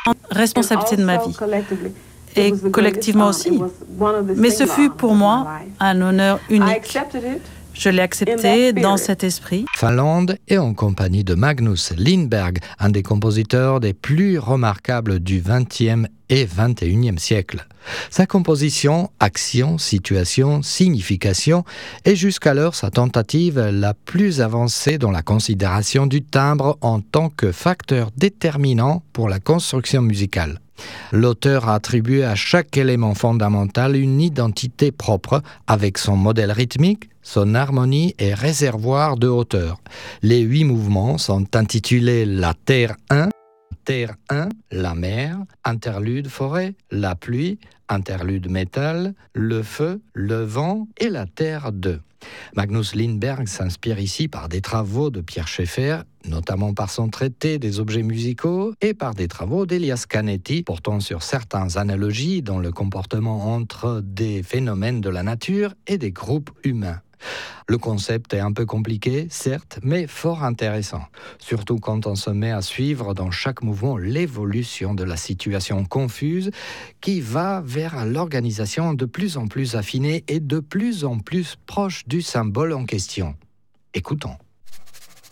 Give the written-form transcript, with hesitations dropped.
responsabilité de ma vie. Et collectivement aussi. Mais ce fut pour moi un honneur unique. Je l'ai accepté dans cet esprit. Finlande et en compagnie de Magnus Lindberg, un des compositeurs des plus remarquables du XXe et XXIe siècle. Sa composition, action, situation, signification est jusqu'alors sa tentative la plus avancée dans la considération du timbre en tant que facteur déterminant pour la construction musicale. L'auteur a attribué à chaque élément fondamental une identité propre avec son modèle rythmique, son harmonie et réservoir de hauteur. Les 8 mouvements sont intitulés La Terre 1, Terre 1, la mer, interlude forêt, la pluie, interlude métal, le feu, le vent et la terre 2. Magnus Lindberg s'inspire ici par des travaux de Pierre Schaeffer, notamment par son traité des objets musicaux et par des travaux d'Elias Canetti portant sur certaines analogies dans le comportement entre des phénomènes de la nature et des groupes humains. Le concept est un peu compliqué, certes, mais fort intéressant, surtout quand on se met à suivre dans chaque mouvement l'évolution de la situation confuse qui va vers l'organisation de plus en plus affinée et de plus en plus proche du symbole en question. Écoutons.